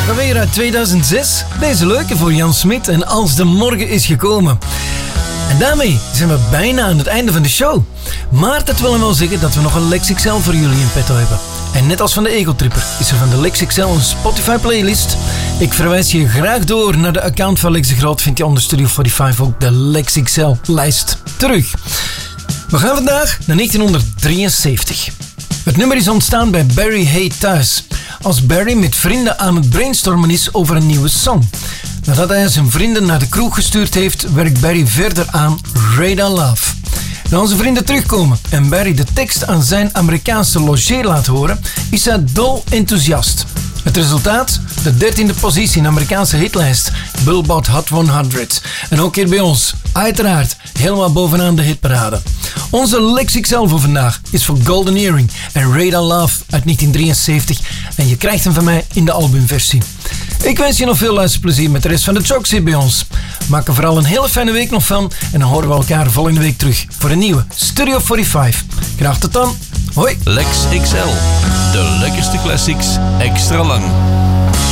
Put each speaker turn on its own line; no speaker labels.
Weer uit 2006. Deze leuke voor Jan Smit en Als de Morgen is gekomen. En daarmee zijn we bijna aan het einde van de show. Maar dat wil wel zeggen dat we nog een Lex XL voor jullie in petto hebben. En net als van de Ego Tripper is er van de Lex XL een Spotify playlist. Ik verwijs je graag door naar de account van Lex de Groot. Vind je onder Studio 45 ook de Lex XL lijst terug. We gaan vandaag naar 1973. Het nummer is ontstaan bij Barry Hay thuis. Als Barry met vrienden aan het brainstormen is over een nieuwe song. Nadat hij zijn vrienden naar de kroeg gestuurd heeft, werkt Barry verder aan Radar Love. Na onze vrienden terugkomen en Barry de tekst aan zijn Amerikaanse logé laat horen, is hij dol enthousiast. Het resultaat? De 13e positie in de Amerikaanse hitlijst, Billboard Hot 100. En ook hier bij ons, uiteraard, helemaal bovenaan de hitparade. Onze Lex XL voor vandaag is voor Golden Earring en Radar Love uit 1973. En je krijgt hem van mij in de albumversie. Ik wens je nog veel luisterplezier met de rest van de Jocks hier bij ons. Maak er vooral een hele fijne week nog van. En dan horen we elkaar volgende week terug voor een nieuwe Studio 45. Graag tot dan. Hoi.
Lex XL. De lekkerste classics extra lang.